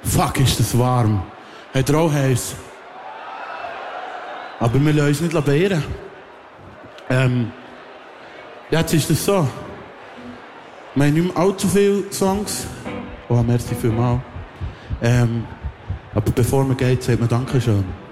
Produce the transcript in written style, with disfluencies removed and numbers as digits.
Fuck, ist das warm. Hat er auch heiß. Aber wir lassen uns nicht beirren. Jetzt ist es so. Wir haben nicht mehr allzu viele Songs. Oh, merci vielmals. Aber bevor man geht, sagt man Dankeschön.